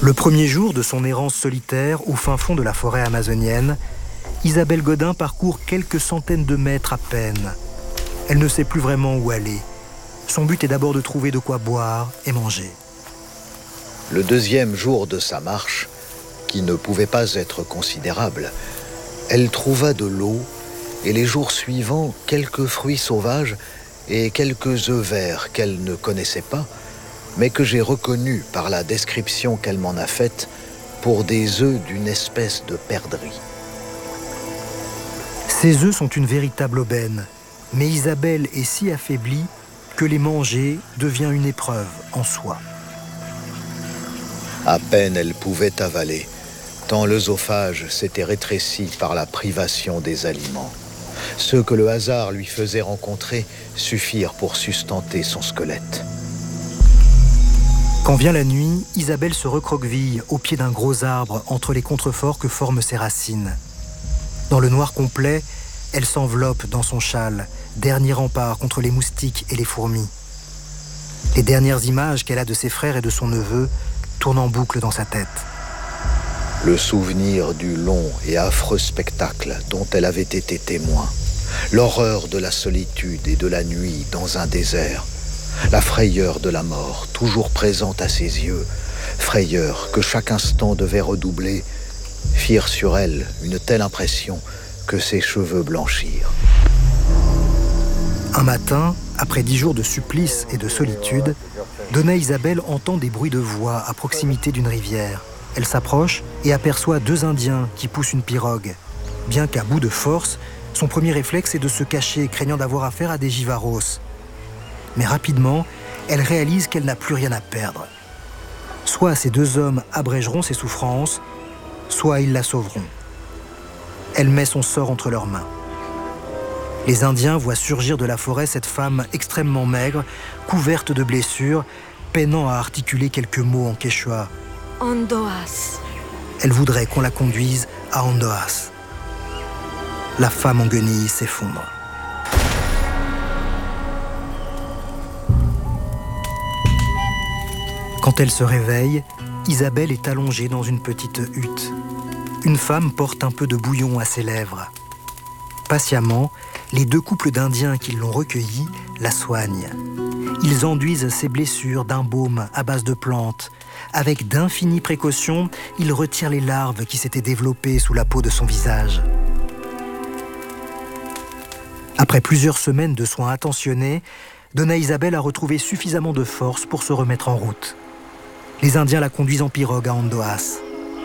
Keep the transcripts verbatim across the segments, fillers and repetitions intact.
Le premier jour de son errance solitaire au fin fond de la forêt amazonienne, Isabelle Godin parcourt quelques centaines de mètres à peine. Elle ne sait plus vraiment où aller. Son but est d'abord de trouver de quoi boire et manger. Le deuxième jour de sa marche, qui ne pouvait pas être considérable, elle trouva de l'eau et les jours suivants quelques fruits sauvages et quelques œufs verts qu'elle ne connaissait pas, mais que j'ai reconnus par la description qu'elle m'en a faite pour des œufs d'une espèce de perdrix. Ces œufs sont une véritable aubaine, mais Isabelle est si affaiblie que les manger devient une épreuve en soi. À peine elle pouvait avaler, tant l'œsophage s'était rétréci par la privation des aliments. Ceux que le hasard lui faisait rencontrer suffirent pour sustenter son squelette. Quand vient la nuit, Isabelle se recroqueville au pied d'un gros arbre entre les contreforts que forment ses racines. Dans le noir complet, elle s'enveloppe dans son châle, dernier rempart contre les moustiques et les fourmis. Les dernières images qu'elle a de ses frères et de son neveu tournent en boucle dans sa tête. Le souvenir du long et affreux spectacle dont elle avait été témoin, l'horreur de la solitude et de la nuit dans un désert, la frayeur de la mort toujours présente à ses yeux, frayeur que chaque instant devait redoubler, firent sur elle une telle impression que ses cheveux blanchirent. Un matin, après dix jours de supplice et de solitude, Dona Isabelle entend des bruits de voix à proximité d'une rivière. Elle s'approche et aperçoit deux Indiens qui poussent une pirogue. Bien qu'à bout de force, son premier réflexe est de se cacher, craignant d'avoir affaire à des givaros. Mais rapidement, elle réalise qu'elle n'a plus rien à perdre. Soit ces deux hommes abrégeront ses souffrances, soit ils la sauveront. Elle met son sort entre leurs mains. Les Indiens voient surgir de la forêt cette femme extrêmement maigre, couverte de blessures, peinant à articuler quelques mots en quechua. Andoas. Elle voudrait qu'on la conduise à Andoas. La femme en guenilles s'effondre. Quand elle se réveille, Isabelle est allongée dans une petite hutte. Une femme porte un peu de bouillon à ses lèvres. Patiemment, les deux couples d'Indiens qui l'ont recueillie la soignent. Ils enduisent ses blessures d'un baume à base de plantes. Avec d'infinies précautions, ils retirent les larves qui s'étaient développées sous la peau de son visage. Après plusieurs semaines de soins attentionnés, Dona Isabelle a retrouvé suffisamment de force pour se remettre en route. Les Indiens la conduisent en pirogue à Andoas.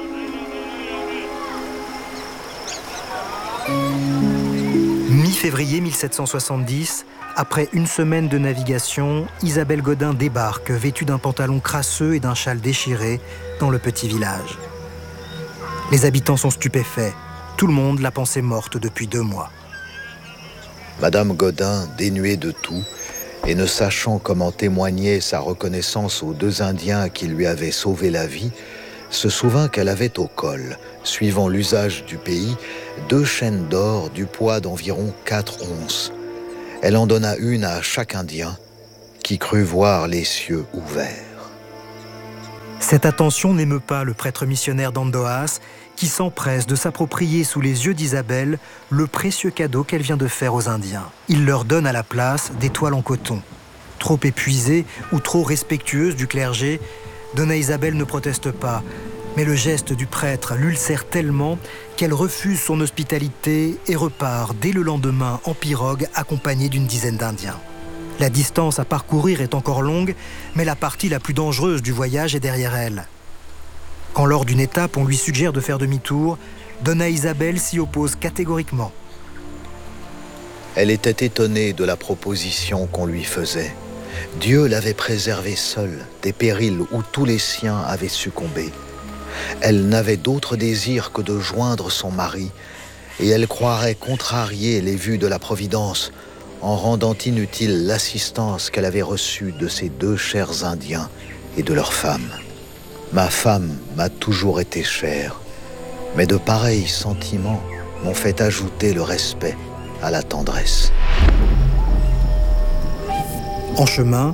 Mi-février mille sept cent soixante-dix, après une semaine de navigation, Isabelle Godin débarque, vêtue d'un pantalon crasseux et d'un châle déchiré, dans le petit village. Les habitants sont stupéfaits. Tout le monde la pensait morte depuis deux mois. Madame Godin, dénuée de tout, et ne sachant comment témoigner sa reconnaissance aux deux Indiens qui lui avaient sauvé la vie, se souvint qu'elle avait au col, suivant l'usage du pays, deux chaînes d'or du poids d'environ quatre onces. Elle en donna une à chaque Indien, qui crut voir les cieux ouverts. Cette attention n'émeut pas le prêtre missionnaire d'Andoas, qui s'empresse de s'approprier sous les yeux d'Isabelle le précieux cadeau qu'elle vient de faire aux Indiens. Il leur donne à la place des toiles en coton. Trop épuisée ou trop respectueuse du clergé, Dona Isabelle ne proteste pas, mais le geste du prêtre l'ulcère tellement qu'elle refuse son hospitalité et repart dès le lendemain en pirogue accompagnée d'une dizaine d'Indiens. La distance à parcourir est encore longue, mais la partie la plus dangereuse du voyage est derrière elle. Quand lors d'une étape on lui suggère de faire demi-tour, Dona Isabelle s'y oppose catégoriquement. Elle était étonnée de la proposition qu'on lui faisait. Dieu l'avait préservée seule des périls où tous les siens avaient succombé. Elle n'avait d'autre désir que de joindre son mari, et elle croirait contrarier les vues de la Providence en rendant inutile l'assistance qu'elle avait reçue de ces deux chers Indiens et de leurs femmes. Ma femme m'a toujours été chère, mais de pareils sentiments m'ont fait ajouter le respect à la tendresse. En chemin,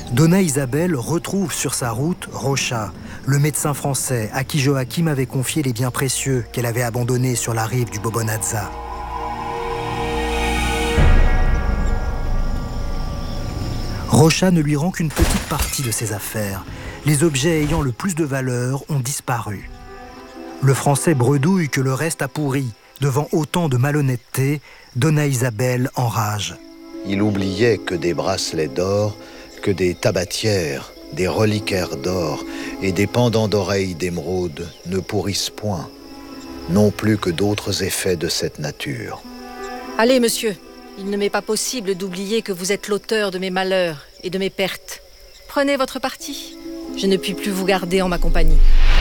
Donna Isabelle retrouve sur sa route Rocha, le médecin français à qui Joachim avait confié les biens précieux qu'elle avait abandonnés sur la rive du Bobonazza. Rocha ne lui rend qu'une petite partie de ses affaires. Les objets ayant le plus de valeur ont disparu. Le Français bredouille que le reste a pourri. Devant autant de malhonnêteté, Donna Isabelle enrage. Il oubliait que des bracelets d'or, que des tabatières, des reliquaires d'or et des pendants d'oreilles d'émeraude ne pourrissent point, non plus que d'autres effets de cette nature. Allez, monsieur, il ne m'est pas possible d'oublier que vous êtes l'auteur de mes malheurs et de mes pertes. Prenez votre parti. Je ne puis plus vous garder en ma compagnie.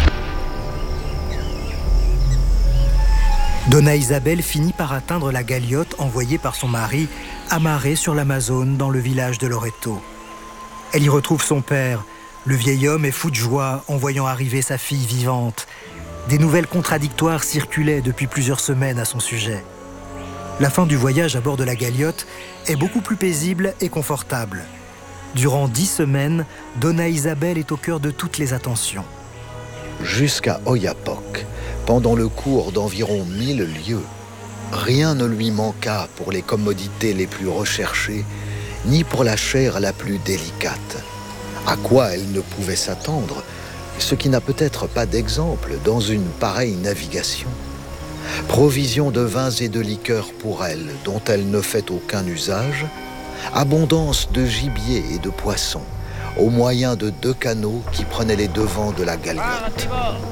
Donna Isabelle finit par atteindre la galiote envoyée par son mari, amarrée sur l'Amazone dans le village de Loreto. Elle y retrouve son père. Le vieil homme est fou de joie en voyant arriver sa fille vivante. Des nouvelles contradictoires circulaient depuis plusieurs semaines à son sujet. La fin du voyage à bord de la galiote est beaucoup plus paisible et confortable. Durant dix semaines, Donna Isabelle est au cœur de toutes les attentions. Jusqu'à Oiapoque, pendant le cours d'environ mille lieues, rien ne lui manqua pour les commodités les plus recherchées, ni pour la chair la plus délicate. À quoi elle ne pouvait s'attendre, ce qui n'a peut-être pas d'exemple dans une pareille navigation. Provision de vins et de liqueurs pour elle, dont elle ne fait aucun usage, abondance de gibier et de poissons, au moyen de deux canots qui prenaient les devants de la galiote.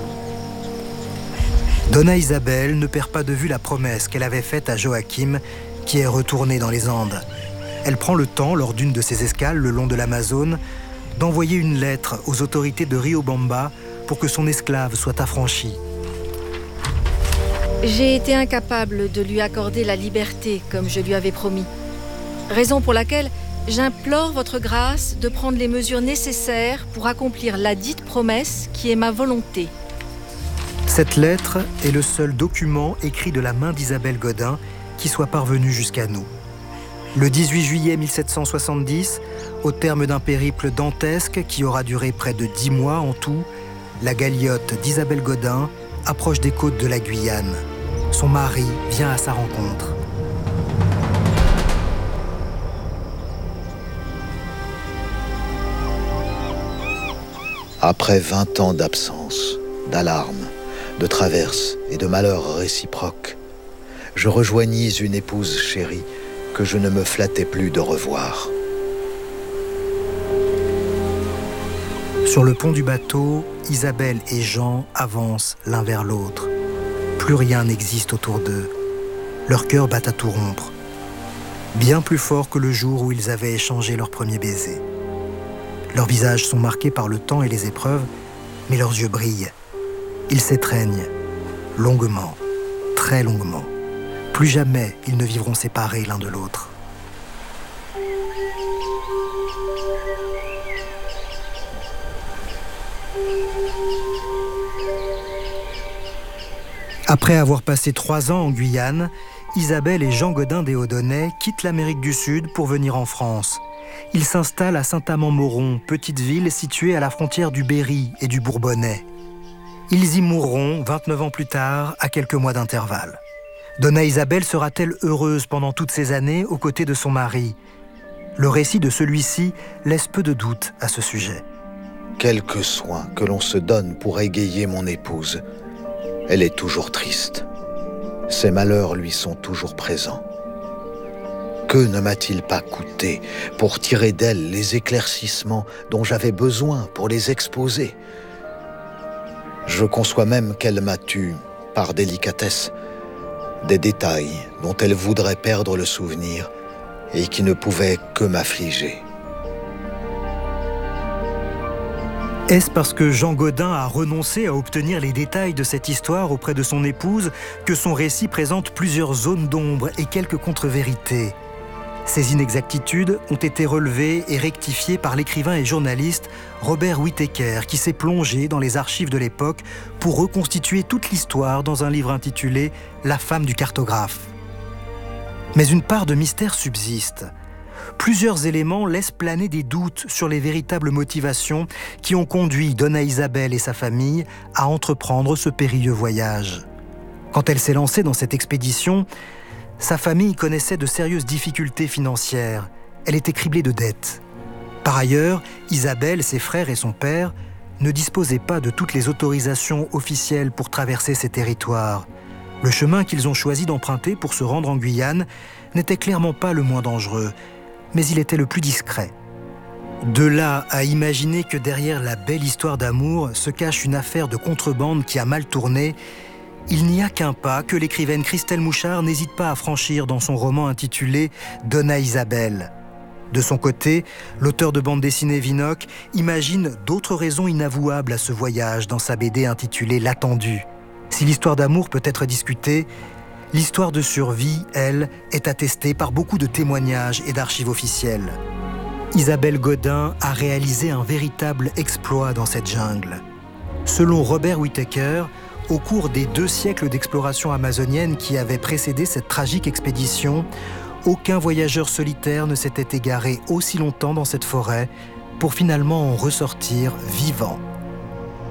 Donna Isabelle ne perd pas de vue la promesse qu'elle avait faite à Joachim, qui est retourné dans les Andes. Elle prend le temps, lors d'une de ses escales le long de l'Amazone, d'envoyer une lettre aux autorités de Riobamba pour que son esclave soit affranchi. J'ai été incapable de lui accorder la liberté comme je lui avais promis. Raison pour laquelle j'implore votre grâce de prendre les mesures nécessaires pour accomplir la dite promesse qui est ma volonté. Cette lettre est le seul document écrit de la main d'Isabelle Godin qui soit parvenu jusqu'à nous. Le dix-huit juillet mille sept cent soixante-dix, au terme d'un périple dantesque qui aura duré près de dix mois en tout, la galiote d'Isabelle Godin approche des côtes de la Guyane. Son mari vient à sa rencontre. Après vingt ans d'absence, d'alarmes, de traverses et de malheurs réciproques, je rejoignis une épouse chérie que je ne me flattais plus de revoir. Sur le pont du bateau, Isabelle et Jean avancent l'un vers l'autre. Plus rien n'existe autour d'eux. Leur cœur bat à tout rompre. Bien plus fort que le jour où ils avaient échangé leur premier baiser. Leurs visages sont marqués par le temps et les épreuves, mais leurs yeux brillent. Ils s'étreignent, longuement, très longuement. Plus jamais ils ne vivront séparés l'un de l'autre. Après avoir passé trois ans en Guyane, Isabelle et Jean Godin des Haudonnais quittent l'Amérique du Sud pour venir en France. Ils s'installent à Saint-Amand-Mauron, petite ville située à la frontière du Berry et du Bourbonnais. Ils y mourront vingt-neuf ans plus tard, à quelques mois d'intervalle. Donna Isabelle sera-t-elle heureuse pendant toutes ces années aux côtés de son mari? Le récit de celui-ci laisse peu de doute à ce sujet. Quelque soin que l'on se donne pour égayer mon épouse, elle est toujours triste. Ses malheurs lui sont toujours présents. Que ne m'a-t-il pas coûté pour tirer d'elle les éclaircissements dont j'avais besoin pour les exposer? Je conçois même qu'elle m'a tu, par délicatesse, des détails dont elle voudrait perdre le souvenir et qui ne pouvaient que m'affliger. Est-ce parce que Jean Godin a renoncé à obtenir les détails de cette histoire auprès de son épouse que son récit présente plusieurs zones d'ombre et quelques contre-vérités? Ces inexactitudes ont été relevées et rectifiées par l'écrivain et journaliste Robert Whittaker, qui s'est plongé dans les archives de l'époque pour reconstituer toute l'histoire dans un livre intitulé « La femme du cartographe ». Mais une part de mystère subsiste. plusieurs éléments laissent planer des doutes sur les véritables motivations qui ont conduit Donna Isabel et sa famille à entreprendre ce périlleux voyage. Quand elle s'est lancée dans cette expédition, sa famille connaissait de sérieuses difficultés financières. Elle était criblée de dettes. Par ailleurs, Isabelle, ses frères et son père ne disposaient pas de toutes les autorisations officielles pour traverser ces territoires. Le chemin qu'ils ont choisi d'emprunter pour se rendre en Guyane n'était clairement pas le moins dangereux, mais il était le plus discret. De là à imaginer que derrière la belle histoire d'amour se cache une affaire de contrebande qui a mal tourné, il n'y a qu'un pas que l'écrivaine Christelle Mouchard n'hésite pas à franchir dans son roman intitulé « Donna Isabel ». De son côté, l'auteur de bande dessinée Vinocq imagine d'autres raisons inavouables à ce voyage dans sa B D intitulée « L'Attendu ». Si l'histoire d'amour peut être discutée, l'histoire de survie, elle, est attestée par beaucoup de témoignages et d'archives officielles. Isabelle Godin a réalisé un véritable exploit dans cette jungle. Selon Robert Whittaker, au cours des deux siècles d'exploration amazonienne qui avaient précédé cette tragique expédition, aucun voyageur solitaire ne s'était égaré aussi longtemps dans cette forêt pour finalement en ressortir vivant.